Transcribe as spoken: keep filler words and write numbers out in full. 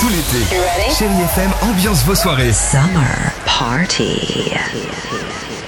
tout l'été. Chérie F M ambiance vos soirées. Summer Party.